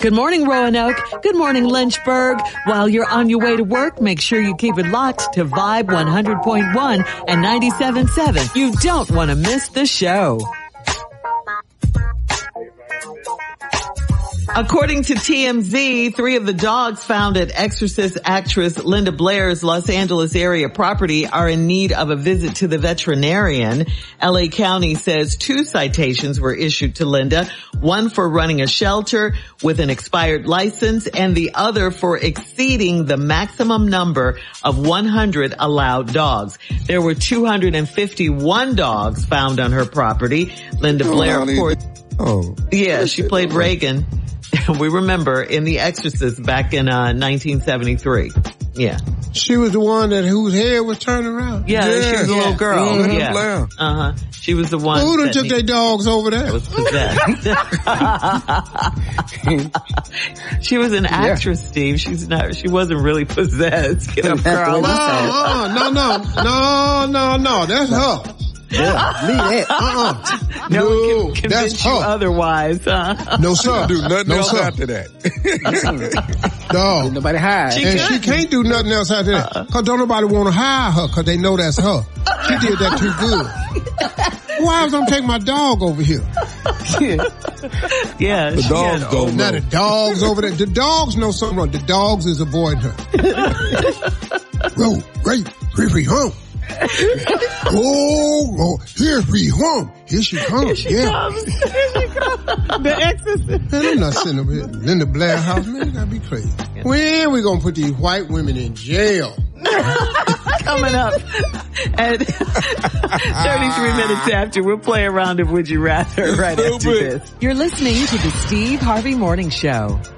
Good morning, Roanoke. Good morning, Lynchburg. While you're on your way to work, make sure you keep it locked to Vibe 100.1 and 97.7. You don't want to miss the show. According to TMZ, 3 of the dogs found at Exorcist actress Linda Blair's Los Angeles area property are in need of a visit to the veterinarian. LA County says 2 citations were issued to Linda, one for running a shelter with an expired license and the other for exceeding the maximum number of 100 allowed dogs. There were 251 dogs found on her property. Linda Blair, of course, she played Reagan. We remember in The Exorcist back in 1973. Yeah. She was the one whose hair was turning around. Yeah, she was a little girl. Mm-hmm. She was the one. Who done took their dogs over there? Was possessed. She was an actress, Steve. She wasn't really possessed. Get up, girl. No. That's her. Yeah, leave that. No one can convince you otherwise. No, sir. Do nothing else after that. Dog. Nobody hire. She can't do nothing else after that. Cause don't nobody want to hire her cause they know that's her. She did that too good. Why was I gonna take my dog over here? Yeah. The dogs don't know. Now the dogs over there. The dogs know something wrong. The dogs is avoiding her. Free home. Oh, here's free home. Here she comes. Here she comes. The Exorcist. Man, I'm not sitting over here. Linda Blair house, man, you gotta be crazy. When we gonna put these white women in jail? Coming up at 33 minutes after, we'll play a round of Would You Rather right after this. You're listening to the Steve Harvey Morning Show.